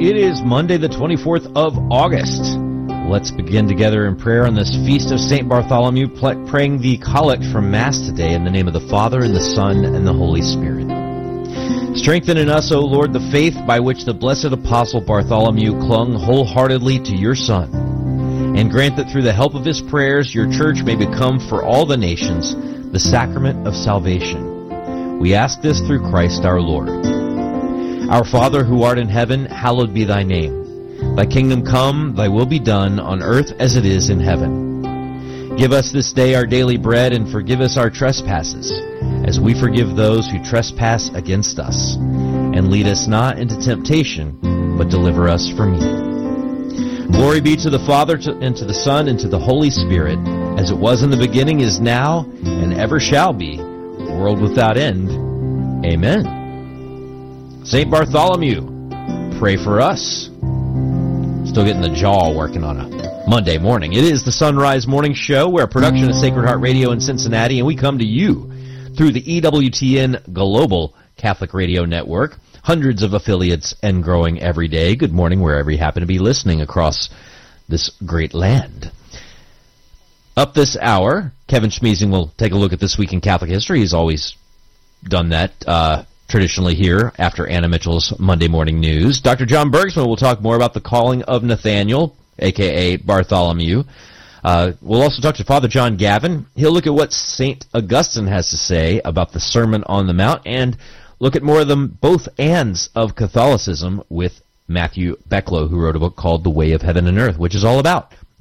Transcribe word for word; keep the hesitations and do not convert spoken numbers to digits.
It is Monday the twenty-fourth of August. Let's begin together in prayer on this feast of Saint Bartholomew, praying the collect from Mass today in the name of the Father, and the Son, and the Holy Spirit. Strengthen in us, O Lord, the faith by which the blessed Apostle Bartholomew clung wholeheartedly to your Son, and grant that through the help of his prayers your Church may become for all the nations the sacrament of salvation. We ask this through Christ our Lord. Our Father, who art in heaven, hallowed be thy name. Thy kingdom come, thy will be done, on earth as it is in heaven. Give us this day our daily bread, and forgive us our trespasses, as we forgive those who trespass against us. And lead us not into temptation, but deliver us from evil. Glory be to the Father, and to the Son, and to the Holy Spirit, as it was in the beginning, is now, and ever shall be, world without end. Amen. Saint Bartholomew, pray for us. Still getting the jaw working on a Monday morning. It is the Sunrise Morning Show. We're a production of Sacred Heart Radio in Cincinnati, and we come to you through the E W T N Global Catholic Radio Network. Hundreds of affiliates and growing every day. Good morning wherever you happen to be listening across this great land. Up this hour, Kevin Schmeezing will take a look at This Week in Catholic History. He's always done that uh traditionally here after Anna Mitchell's Monday Morning News. Doctor John Bergsman will talk more about the calling of Nathaniel, a k a. Bartholomew. Uh, we'll also talk to Father John Gavin. He'll look at what Saint Augustine has to say about the Sermon on the Mount and look at more of them both ands of Catholicism with Matthew Becklow, who wrote a book called The Way of Heaven and Earth, which is all about